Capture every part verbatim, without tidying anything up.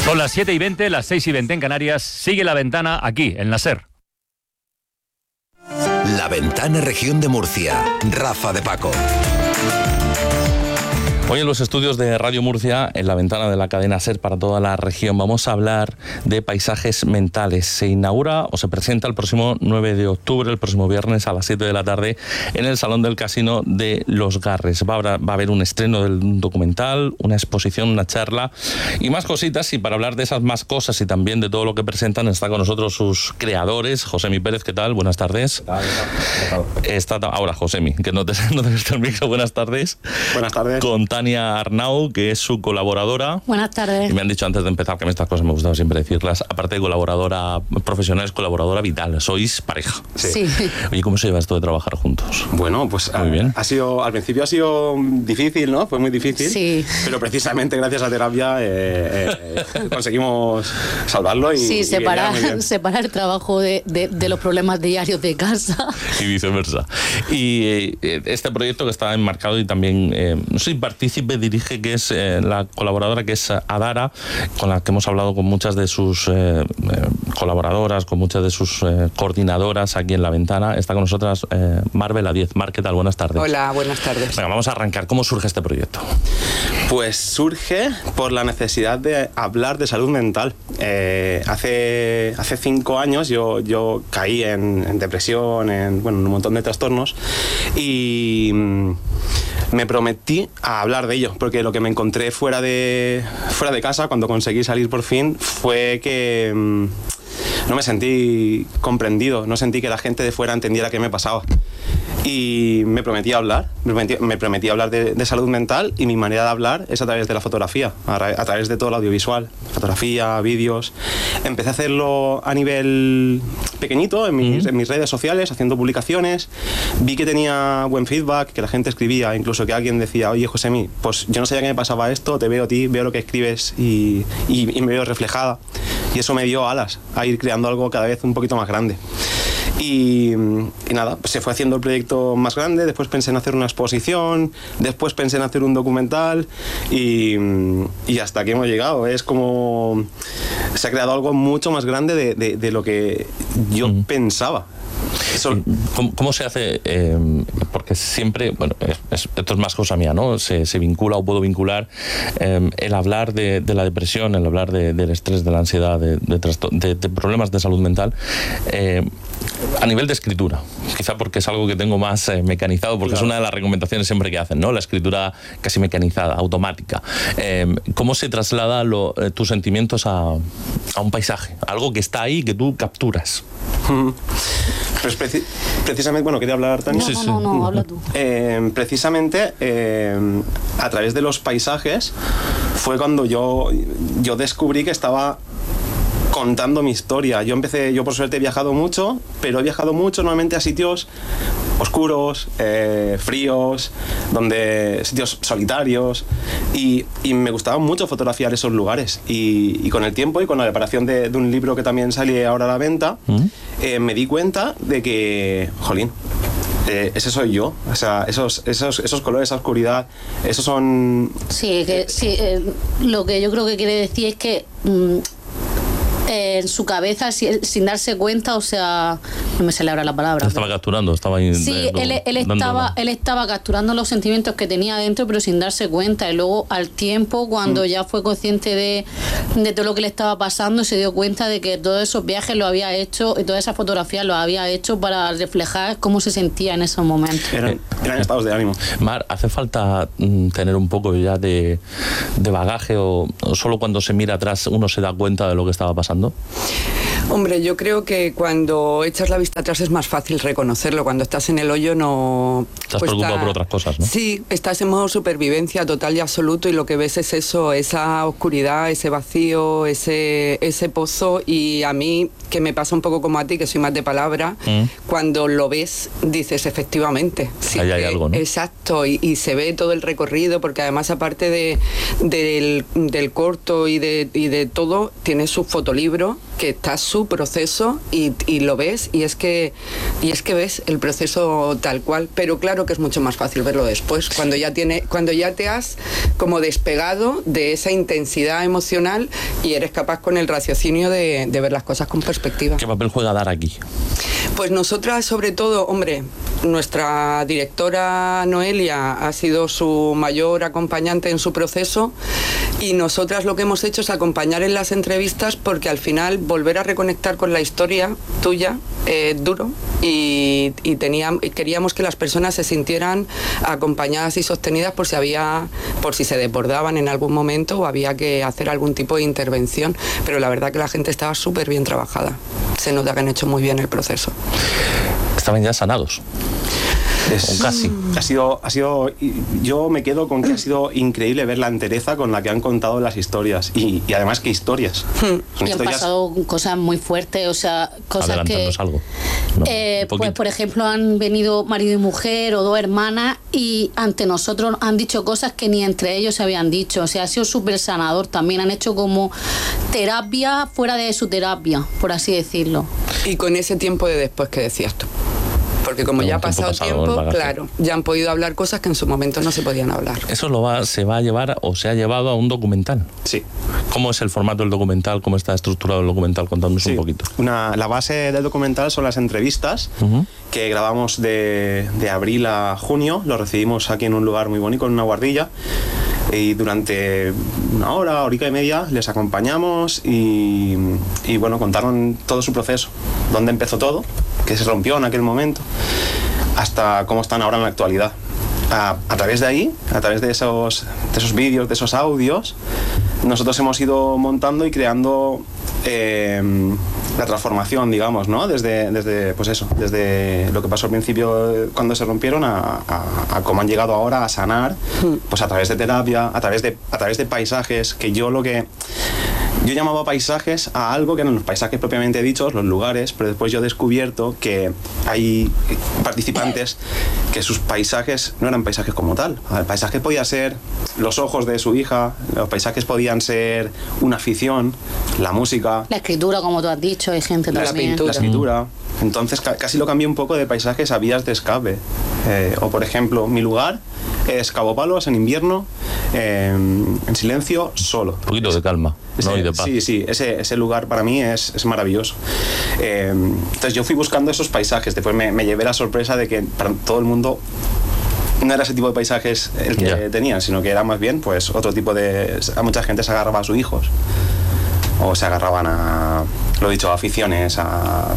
Son las siete y veinte, las seis y veinte en Canarias. Sigue La Ventana aquí, en la SER. La Ventana, región de Murcia. Rafa de Paco. Hoy en los estudios de Radio Murcia, en La Ventana de la cadena SER para toda la región, vamos a hablar de paisajes mentales. Se inaugura o se presenta el próximo nueve de octubre, el próximo viernes a las siete de la tarde, en el Salón del Casino de Los Garres. Va a, haber, va a haber un estreno del documental, una exposición, una charla y más cositas. Y para hablar de esas más cosas y también de todo lo que presentan, está con nosotros sus creadores. Josemi Pérez, ¿qué tal? Buenas tardes. ¿Qué tal? ¿Qué tal? Está ahora Josemi, que no te, no te está el micro. Buenas tardes. Buenas tardes. Con Tania Arnau, que es su colaboradora. Buenas tardes. Y me han dicho antes de empezar que a mí estas cosas me gustaba siempre decirlas. Aparte de colaboradora profesional, es colaboradora vital. Sois pareja. Sí. sí. Oye, ¿cómo se lleva esto de trabajar juntos? Bueno, pues muy bien. Ha sido, al principio ha sido difícil, ¿no? Fue muy difícil. Sí. Pero precisamente gracias a terapia eh, eh, conseguimos salvarlo y, sí, y separar, bien, bien. separar el trabajo de, de, de los problemas diarios de casa. Y viceversa. Y eh, este proyecto que está enmarcado y también, eh, no sé, partícipe, dirige, que es eh, la colaboradora, que es Adara, con la que hemos hablado con muchas de sus eh, colaboradoras, con muchas de sus eh, coordinadoras aquí en La Ventana. Está con nosotras eh, Mar Vela Diez. Mar, ¿qué tal? Buenas tardes. Hola, buenas tardes. Venga, vamos a arrancar. ¿Cómo surge este proyecto? Pues surge por la necesidad de hablar de salud mental. Eh, hace, hace cinco años yo, yo caí en, en depresión, en, bueno, en un montón de trastornos y mm, me prometí a hablar de ello, porque lo que me encontré fuera de, fuera de casa, cuando conseguí salir por fin, fue que mmm, no me sentí comprendido, no sentí que la gente de fuera entendiera qué me pasaba. Y me prometí hablar, me prometí, me prometí hablar de, de salud mental, y mi manera de hablar es a través de la fotografía, a, a través de todo el audiovisual, fotografía, vídeos. Empecé a hacerlo a nivel pequeñito, en mis, mm. en mis redes sociales, haciendo publicaciones. Vi que tenía buen feedback, que la gente escribía, incluso que alguien decía: oye, Josemi, pues yo no sabía que me pasaba esto, te veo a ti, veo lo que escribes y, y, y me veo reflejada. Y eso me dio alas a ir creando algo cada vez un poquito más grande. Y, y nada, pues se fue haciendo el proyecto más grande. Después pensé en hacer una exposición, después pensé en hacer un documental y, y hasta aquí hemos llegado. Es como se ha creado algo mucho más grande de, de, de lo que yo mm. pensaba. Eso... ¿Cómo, ¿Cómo se hace? Eh, porque siempre, bueno, es, es, esto es más cosa mía, ¿no? Se, se vincula o puedo vincular eh, el hablar de, de la depresión, el hablar de, del estrés, de la ansiedad, de, de, de, de problemas de salud mental, eh, a nivel de escritura. Quizá porque es algo que tengo más eh, mecanizado, porque claro, es una de las recomendaciones siempre que hacen, ¿no? La escritura casi mecanizada, automática. Eh, ¿Cómo se traslada lo, eh, tus sentimientos a, a un paisaje? Algo que está ahí, que tú capturas. Pues preci- precisamente, bueno, quería hablar, Tania. No, sí, no, no, no, no, habla tú. Eh, precisamente eh, a través de los paisajes fue cuando yo, yo descubrí que estaba contando mi historia. Yo empecé, yo por suerte he viajado mucho, pero he viajado mucho normalmente a sitios oscuros, eh, fríos, donde sitios solitarios, y, y me gustaba mucho fotografiar esos lugares. Y, y con el tiempo y con la preparación de, de un libro que también sale ahora a la venta, ¿Mm? eh, me di cuenta de que, jolín, Eh, ese soy yo, o sea, esos, esos, esos colores, esa oscuridad, esos son... Sí, que, sí eh, lo que yo creo que quiere decir es que mmm, eh, en su cabeza, sin, sin darse cuenta, o sea, no me sale ahora la palabra. Estaba pero... capturando, estaba ahí. Sí, de, él, él, estaba, él estaba capturando los sentimientos que tenía dentro, pero sin darse cuenta. Y luego, al tiempo, cuando mm. ya fue consciente de, de todo lo que le estaba pasando, se dio cuenta de que todos esos viajes lo había hecho y todas esas fotografías lo había hecho para reflejar cómo se sentía en esos momentos. Eran, eran estados de ánimo. Mar, ¿hace falta mm, tener un poco ya de, de bagaje o, o solo cuando se mira atrás uno se da cuenta de lo que estaba pasando? Hombre, yo creo que cuando echas la vista atrás es más fácil reconocerlo. Cuando estás en el hoyo no... Estás pues preocupado está... por otras cosas, ¿no? Sí, estás en modo supervivencia total y absoluto, y lo que ves es eso, esa oscuridad, ese vacío, ese, ese pozo. Y a mí, que me pasa un poco como a ti, que soy más de palabra, mm. cuando lo ves dices, efectivamente. Sí, ahí hay algo, ¿no? Exacto, y, y se ve todo el recorrido, porque además, aparte de, del, del corto y de, y de todo, tiene su fotolibro que está su proceso y, y lo ves y es que y es que ves el proceso tal cual, pero claro que es mucho más fácil verlo después, cuando ya tiene, cuando ya te has como despegado de esa intensidad emocional y eres capaz con el raciocinio de, de ver las cosas con perspectiva. ¿Qué papel juega Dar aquí? Pues nosotras, sobre todo, hombre, nuestra directora Noelia ha sido su mayor acompañante en su proceso y nosotras lo que hemos hecho es acompañar en las entrevistas porque al final volver a reconectar con la historia tuya es eh, duro y, y, teníamos, y queríamos que las personas se sintieran acompañadas y sostenidas por si había, por si se desbordaban en algún momento o había que hacer algún tipo de intervención, pero la verdad que la gente estaba súper bien trabajada, se nota que han hecho muy bien el proceso. Estaban ya sanados. Es, casi. Ha sido, ha sido, yo me quedo con que ha sido increíble ver la entereza con la que han contado las historias y, y además qué historias. Son y historias... han pasado cosas muy fuertes, o sea, cosas que... algo. No, eh, pues por ejemplo han venido marido y mujer o dos hermanas y ante nosotros han dicho cosas que ni entre ellos se habían dicho, o sea, ha sido súper sanador también, han hecho como terapia fuera de su terapia, por así decirlo. Y con ese tiempo de después que decías tú. Porque como ya ha pasado tiempo, tiempo claro, ya han podido hablar cosas que en su momento no se podían hablar. Eso lo va, se va a llevar o se ha llevado a un documental. Sí. ¿Cómo es el formato del documental? ¿Cómo está estructurado el documental? Contándonos sí. un poquito. Una, la base del documental son las entrevistas uh-huh. que grabamos de, de abril a junio. Lo recibimos aquí en un lugar muy bonito, en una guardilla. Y durante una hora, horica y media les acompañamos y, y bueno, contaron todo su proceso, dónde empezó todo, qué se rompió en aquel momento, hasta cómo están ahora en la actualidad. A, a través de ahí, a través de esos, de esos vídeos, de esos audios, nosotros hemos ido montando y creando eh, la transformación, digamos, ¿no? Desde, desde, pues eso, desde lo que pasó al principio cuando se rompieron a, a, a cómo han llegado ahora a sanar, pues a través de terapia, a través de, a través de paisajes, que yo lo que... Yo llamaba paisajes a algo que eran los paisajes propiamente dichos, los lugares, pero después yo he descubierto que hay participantes que sus paisajes no eran paisajes como tal. El paisaje podía ser los ojos de su hija, los paisajes podían ser una afición, la música. La escritura, como tú has dicho, hay gente la también. Pintura. La escritura. Entonces ca- casi lo cambié un poco de paisajes a vías de escape. Eh, o por ejemplo, mi lugar es Cabo Palos en invierno, eh, en silencio, solo. Un poquito de calma, ese, ¿no? Y de paz. Sí, sí, ese, ese lugar para mí es, es maravilloso. Eh, entonces yo fui buscando esos paisajes, después me, me llevé la sorpresa de que para todo el mundo no era ese tipo de paisajes el que yeah. tenían, sino que era más bien pues otro tipo de... A mucha gente se agarraba a sus hijos o se agarraban a, lo dicho, a aficiones, a...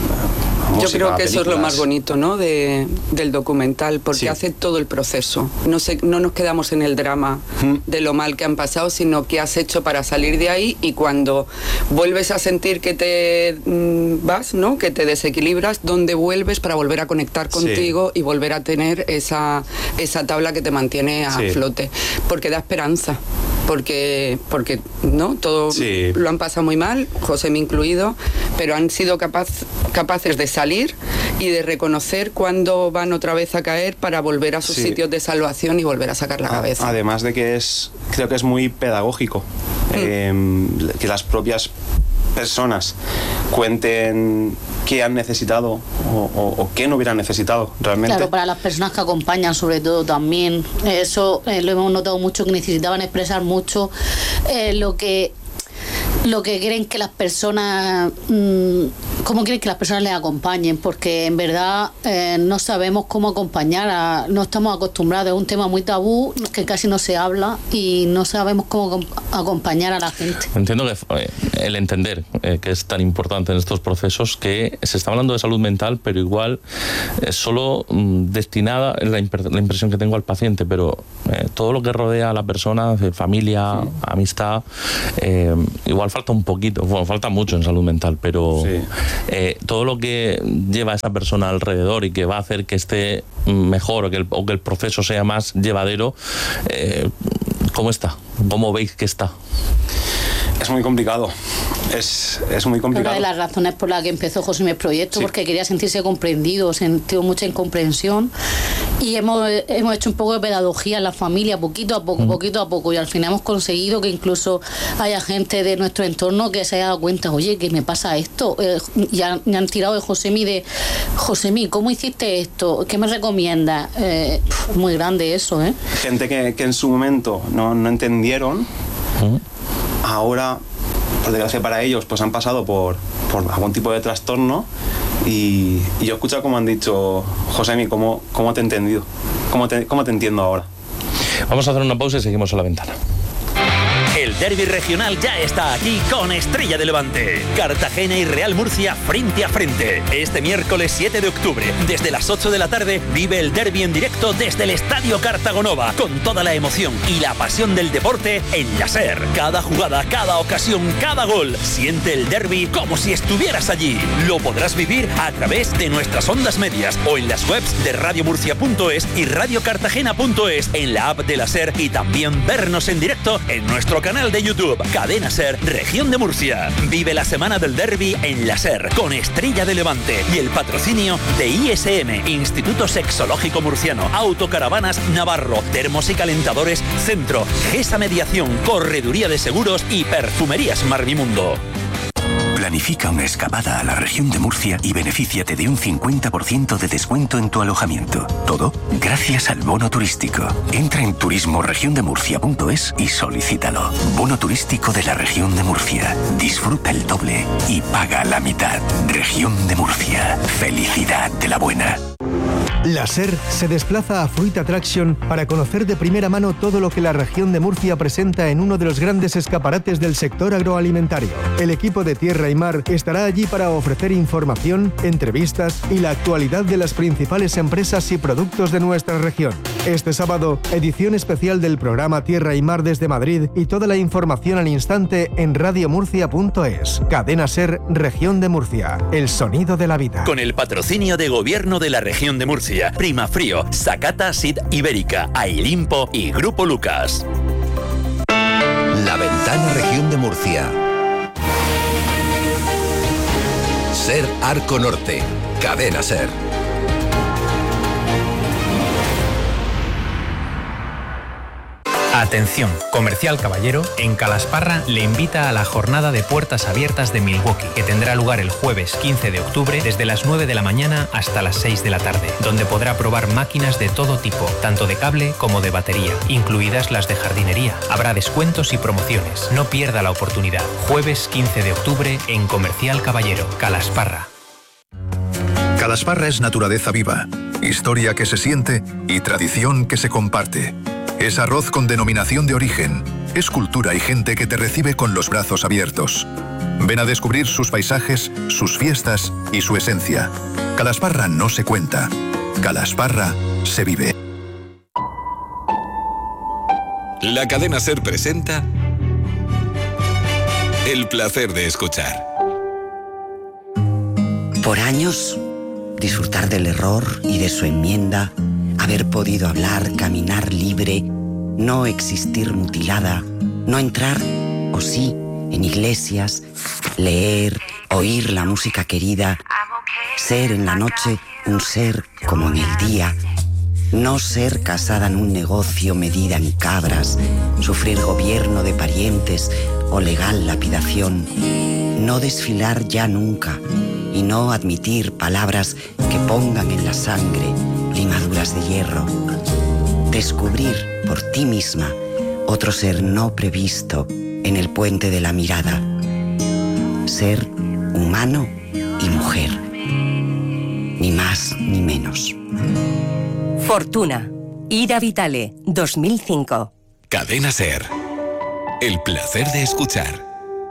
Yo creo que eso es lo más bonito, ¿no? de, del documental, porque sí. hace todo el proceso. No, se, no nos quedamos en el drama ¿Mm? de lo mal que han pasado, sino qué has hecho para salir de ahí, y cuando vuelves a sentir que te mm, vas, ¿no? que te desequilibras, ¿dónde vuelves para volver a conectar contigo sí. y volver a tener esa, esa tabla que te mantiene a sí. flote? Porque da esperanza. Porque, porque no, todo sí. lo han pasado muy mal, José me incluido, pero han sido capaz, capaces de salir y de reconocer cuándo van otra vez a caer para volver a sus sí. sitios de salvación y volver a sacar la cabeza. Además de que es, creo que es muy pedagógico, mm. eh, que las propias personas cuenten qué han necesitado o, o, o qué no hubieran necesitado realmente. Claro, para las personas que acompañan sobre todo también. Eso eh, lo hemos notado mucho, que necesitaban expresar mucho eh, lo que lo que quieren que las personas mmm, cómo quieren que las personas les acompañen, porque en verdad eh, no sabemos cómo acompañar a, no estamos acostumbrados, es un tema muy tabú que casi no se habla y no sabemos cómo acompañar a la gente. Entiendo que eh, el entender eh, que es tan importante en estos procesos, que se está hablando de salud mental, pero igual es solo mm, destinada, es la, imp- la impresión que tengo al paciente, pero eh, todo lo que rodea a la persona, familia, sí. amistad, eh, igual falta un poquito, bueno, falta mucho en salud mental, pero sí. eh, todo lo que lleva a esa persona alrededor y que va a hacer que esté mejor o que el, o que el proceso sea más llevadero, eh, ¿cómo está? ¿Cómo veis que está? Es muy complicado. Es, es muy complicado. Una de las razones por las que empezó José mi proyecto, sí. porque quería sentirse comprendido, sintió mucha incomprensión y hemos, hemos hecho un poco de pedagogía en la familia, poquito a poco, mm. poquito a poco, y al final hemos conseguido que incluso haya gente de nuestro entorno que se haya dado cuenta, oye, que me pasa esto, eh, y han, me han tirado de Josemi de, Josemi, ¿cómo hiciste esto? ¿Qué me recomiendas? Eh, muy grande eso, ¿eh? Gente que, que en su momento no, no entendieron, mm. ahora, por desgracia para ellos, pues han pasado por, por algún tipo de trastorno. Y, y yo he escuchado como han dicho, Josemi, ¿cómo, cómo te he entendido? ¿Cómo te, cómo te entiendo ahora? Vamos a hacer una pausa y seguimos a la ventana. El derbi regional ya está aquí con Estrella de Levante. Cartagena y Real Murcia frente a frente. Este miércoles siete de octubre, desde las ocho de la tarde, vive el derbi en directo desde el Estadio Cartagonova, con toda la emoción y la pasión del deporte en la SER. Cada jugada, cada ocasión, cada gol. Siente el derbi como si estuvieras allí. Lo podrás vivir a través de nuestras ondas medias o en las webs de radio murcia punto es y radio cartagena punto es, en la app de la SER, y también vernos en directo en nuestro canal de YouTube, Cadena SER, Región de Murcia. Vive la semana del derbi en la SER, con Estrella de Levante y el patrocinio de I S M, Instituto Sexológico Murciano, Autocaravanas Navarro, Termos y Calentadores Centro, GESA Mediación, Correduría de Seguros y Perfumerías Marmimundo. Planifica una escapada a la región de Murcia y benefíciate de un cincuenta por ciento de descuento en tu alojamiento. Todo gracias al bono turístico. Entra en turismo región de murcia punto es y solicítalo. Bono turístico de la región de Murcia. Disfruta el doble y paga la mitad. Región de Murcia. Felicidad de la buena. La SER se desplaza a Fruit Attraction para conocer de primera mano todo lo que la región de Murcia presenta en uno de los grandes escaparates del sector agroalimentario. El equipo de Tierra y Mar estará allí para ofrecer información, entrevistas y la actualidad de las principales empresas y productos de nuestra región. Este sábado, edición especial del programa Tierra y Mar desde Madrid, y toda la información al instante en radio murcia punto es. Cadena SER, Región de Murcia. El sonido de la vida. Con el patrocinio de Gobierno de la Región de Murcia, Primafrío, Sakata Sid Ibérica, Ailimpo y Grupo Lucas. La ventana Región de Murcia. SER Arco Norte. Cadena SER. Atención, Comercial Caballero en Calasparra le invita a la jornada de puertas abiertas de Milwaukee, que tendrá lugar el jueves quince de octubre desde las nueve de la mañana hasta las seis de la tarde, donde podrá probar máquinas de todo tipo, tanto de cable como de batería, incluidas las de jardinería. Habrá descuentos y promociones. No pierda la oportunidad. Jueves quince de octubre en Comercial Caballero, Calasparra. Calasparra es naturaleza viva, historia que se siente y tradición que se comparte. Es arroz con denominación de origen. Es cultura y gente que te recibe con los brazos abiertos. Ven a descubrir sus paisajes, sus fiestas y su esencia. Calasparra no se cuenta. Calasparra se vive. La cadena SER presenta El placer de escuchar. Por años, disfrutar del error y de su enmienda, haber podido hablar, caminar libre, no existir mutilada, no entrar, o sí, en iglesias, leer, oír la música querida, ser en la noche un ser como en el día, no ser casada en un negocio medida en cabras, sufrir gobierno de parientes o legal lapidación, no desfilar ya nunca y no admitir palabras que pongan en la sangre limaduras de hierro. Descubrir por ti misma otro ser no previsto en el puente de la mirada. Ser humano y mujer. Ni más ni menos. Fortuna. Ira Vitale, dos mil cinco. Cadena SER. El placer de escuchar.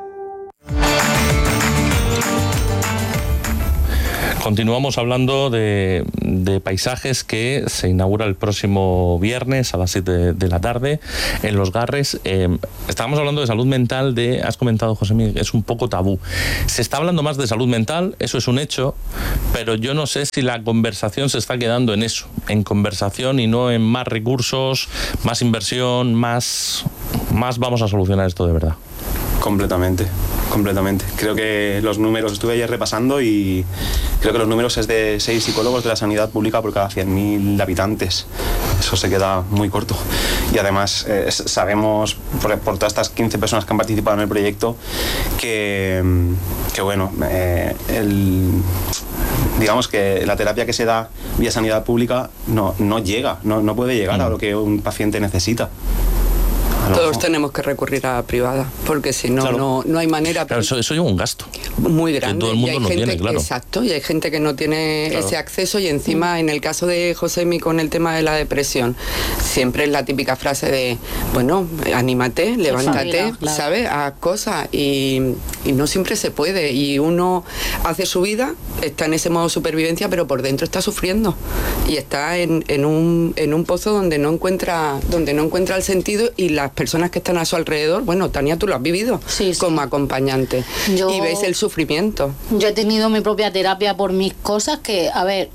Continuamos hablando de, de paisajes que se inaugura el próximo viernes a las siete de, de la tarde en Los Garres. Eh, estábamos hablando de salud mental, de, has comentado, José Miguel, es un poco tabú. Se está hablando más de salud mental, eso es un hecho, pero yo no sé si la conversación se está quedando en eso, en conversación y no en más recursos, más inversión, más, más vamos a solucionar esto de verdad. Completamente, completamente. Creo que los números, estuve ayer repasando y creo que los números es de seis psicólogos de la sanidad pública por cada cien mil habitantes. Eso se queda muy corto. Y además eh, sabemos, por, por todas estas quince personas que han participado en el proyecto, que, que bueno, eh, el... digamos que la terapia que se da vía sanidad pública no, no llega, no, no puede llegar mm. a lo que un paciente necesita. Todos tenemos que recurrir a la privada, porque si no, claro. no, no hay manera. Claro, eso, eso lleva un gasto muy grande. Que todo el mundo no gente, tiene, claro. Exacto, y hay gente que no tiene claro. ese acceso, y encima, en el caso de Josemi con el tema de la depresión, siempre es la típica frase de, bueno, anímate, levántate, claro. ¿sabes? Haz cosas, y, y no siempre se puede, y uno hace su vida, está en ese modo supervivencia, pero por dentro está sufriendo, y está en, en, un, en un pozo donde no encuentra, donde no encuentra el sentido, y las personas que están a su alrededor, bueno, Tania, tú lo has vivido sí, sí. como acompañante yo, y ves el sufrimiento. Yo he tenido mi propia terapia por mis cosas que, a ver,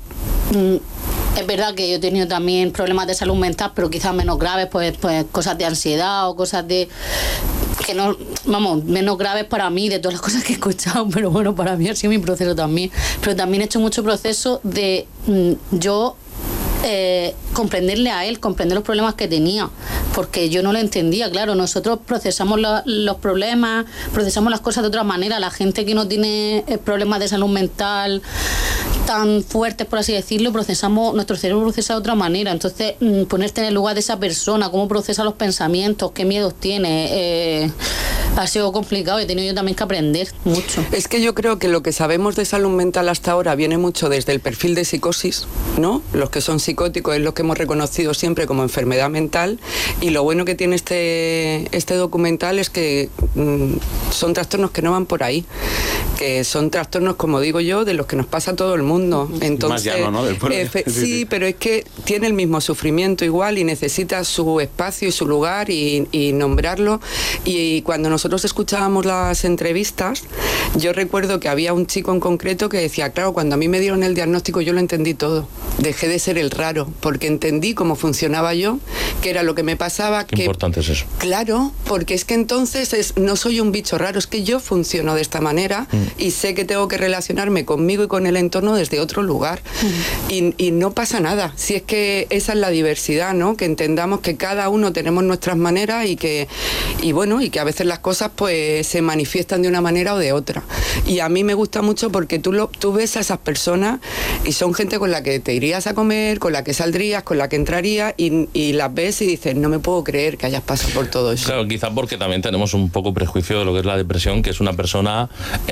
es verdad que yo he tenido también problemas de salud mental, pero quizás menos graves, pues, pues cosas de ansiedad o cosas de... que no, vamos, menos graves para mí de todas las cosas que he escuchado, pero bueno, para mí ha sido mi proceso también. Pero también he hecho mucho proceso de mm, yo... Eh, comprenderle a él, comprender los problemas que tenía, porque yo no lo entendía. Claro, nosotros procesamos lo, los problemas, procesamos las cosas de otra manera. La gente que no tiene problemas de salud mental tan fuertes, por así decirlo, procesamos, nuestro cerebro procesa de otra manera. Entonces, ponerte en el lugar de esa persona, cómo procesa los pensamientos, qué miedos tiene, eh, ha sido complicado. He tenido yo también que aprender mucho. Es que yo creo que lo que sabemos de salud mental hasta ahora viene mucho desde el perfil de psicosis, ¿no? Los que son psicóticos es lo que hemos reconocido siempre como enfermedad mental, y lo bueno que tiene este, este documental es que mmm, son trastornos que no van por ahí, que son trastornos, como digo yo, de los que nos pasa a todo el mundo. Entonces, más llano, ¿no? Del efe, sí, sí, pero es que tiene el mismo sufrimiento igual y necesita su espacio y su lugar y, y nombrarlo. Y cuando nosotros escuchábamos las entrevistas, yo recuerdo que había un chico en concreto que decía, claro, cuando a mí me dieron el diagnóstico yo lo entendí todo, dejé de ser el raro, porque entendí cómo funcionaba yo, qué era lo que me pasaba. Qué que, importante es eso. Claro, porque es que entonces es, no soy un bicho raro, es que yo funciono de esta manera mm. y sé que tengo que relacionarme conmigo y con el entorno desde otro lugar. Mm. Y, y no pasa nada, si es que esa es la diversidad, ¿no? Que entendamos que cada uno tenemos nuestras maneras y que, y bueno, y que a veces las cosas pues se manifiestan de una manera o de otra. Y a mí me gusta mucho porque tú, lo, tú ves a esas personas y son gente con la que te irías a comer, con la que saldrías, con la que entrarías, y, y las ves y dices, no me puedo creer que hayas pasado por todo eso. Claro, quizás porque también tenemos un poco prejuicio de lo que es la depresión, que es una persona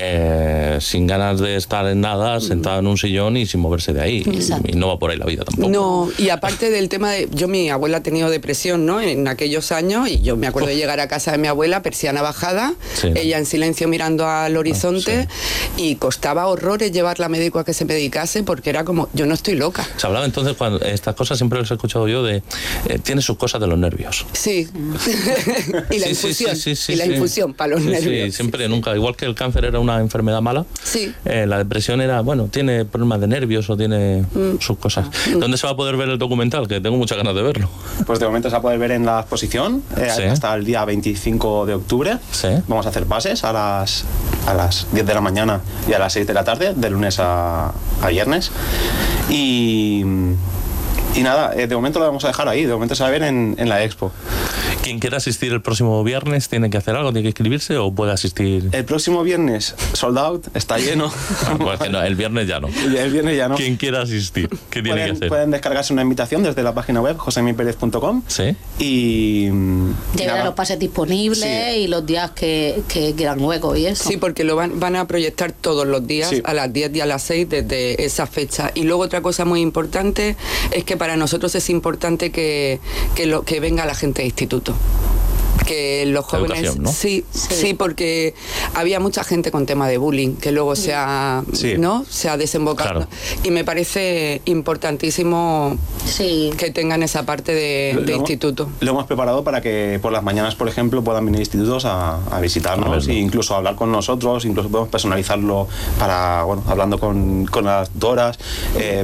eh, sin ganas de estar en nada, sentada en un sillón y sin moverse de ahí. Y, y no va por ahí la vida tampoco. No, y aparte del tema de... Yo, mi abuela ha tenido depresión, ¿no? En aquellos años, y yo me acuerdo de llegar a casa de mi abuela, persiana bajada, sí. ella en silencio mirando al horizonte, ah, sí. y costaba horrores llevarla a médico a que se medicase, porque era como, yo no estoy loca. Se hablaba entonces, cuando estas cosas siempre las he escuchado yo, de eh, tiene sus cosas de los nervios. Sí. y la sí, infusión. Sí, sí, sí, y la sí. infusión para los sí, nervios. Sí, siempre, sí. nunca. Igual que el cáncer era una enfermedad mala, sí. eh, la depresión era, bueno, tiene problemas de nervios o tiene mm. sus cosas. Mm. ¿Dónde se va a poder ver el documental? Que tengo muchas ganas de verlo. Pues de momento se va a poder ver en la exposición eh, sí. hasta el día veinticinco de octubre. Sí. Vamos a hacer pases a las, a las diez de la mañana y a las seis de la tarde, de lunes a, a viernes. Y... Y nada, de momento lo vamos a dejar ahí, de momento se va a ver en, en la expo. Quien quiera asistir el próximo viernes, ¿tiene que hacer algo? ¿Tiene que inscribirse o puede asistir? El próximo viernes, sold out, está lleno. Ah, pues que no, el viernes ya no. El viernes ya no. Quien quiera asistir, ¿qué tiene pueden, que hacer? Pueden descargarse una invitación desde la página web josemi perez punto com. Sí. Y... Llegar los pases disponibles sí. y los días que, que quieran hueco y eso. Sí, porque lo van, van a proyectar todos los días, sí. a las diez y a las seis desde esa fecha. Y luego otra cosa muy importante es que para nosotros es importante que, que, lo, que venga la gente de instituto. Que los jóvenes educación, ¿no? sí, sí, sí, porque había mucha gente con tema de bullying que luego se ha, sí. ¿no? se ha desembocado. Claro. Y me parece importantísimo sí. que tengan esa parte de, lo, de lo instituto. Hemos, lo hemos preparado para que por las mañanas, por ejemplo, puedan venir institutos a, a visitarnos e incluso a hablar con nosotros, incluso podemos personalizarlo para, bueno, hablando con, con las tutoras, eh,